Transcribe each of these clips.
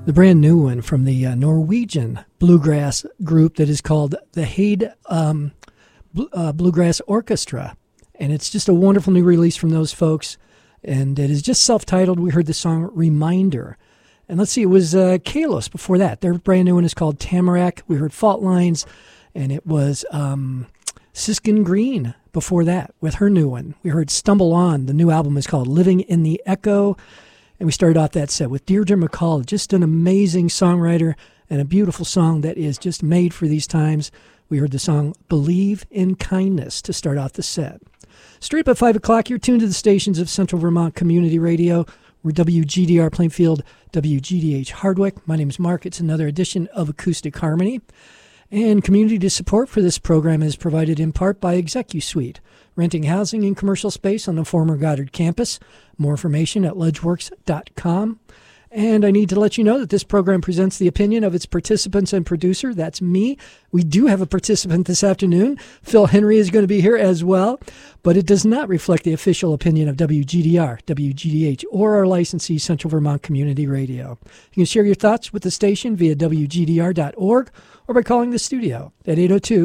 The brand new one from the Norwegian bluegrass group that is called the Hade Bluegrass Orchestra. And it's just a wonderful new release from those folks. And it is just self-titled. We heard the song Reminder. And let's see, it was Kalos before that. Their brand new one is called Tamarack. We heard Fault Lines. And it was Siskin Green before that with her new one. We heard Stumble On. The new album is called Living in the Echo. And we started off that set with Deirdre McCall, just an amazing songwriter and a beautiful song that is just made for these times. We heard the song Believe in Kindness to start off the set. Straight up at 5 o'clock, you're tuned to the stations of Central Vermont Community Radio. We're WGDR Plainfield, WGDH Hardwick. My name is Mark. It's another edition of Acoustic Harmony. And community support for this program is provided in part by ExecuSuite, renting housing and commercial space on the former Goddard campus. More information at ledgeworks.com. And I need to let you know that this program presents the opinion of its participants and producer. That's me. We do have a participant this afternoon. Phil Henry is going to be here as well. But it does not reflect the official opinion of WGDR, WGDH, or our licensee, Central Vermont Community Radio. You can share your thoughts with the station via WGDR.org or by calling the studio at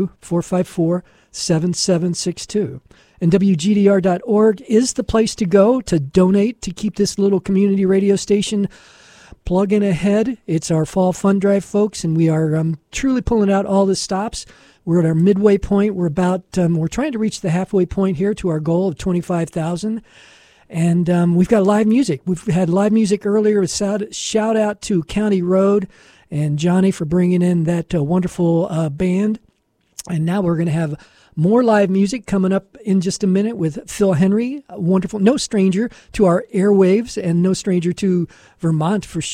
802-454-7762. And WGDR.org is the place to go to donate to keep this little community radio station plugging ahead. It's our fall fund drive, folks, and we are truly pulling out all the stops. We're at our midway point. We're trying to reach the halfway point here to our goal of 25,000. And we've got live music. We've had live music earlier. Shout out to County Road and Johnny for bringing in that wonderful band. And now we're going to have more live music coming up in just a minute with Phil Henry, wonderful, no stranger to our airwaves and no stranger to Vermont for sure.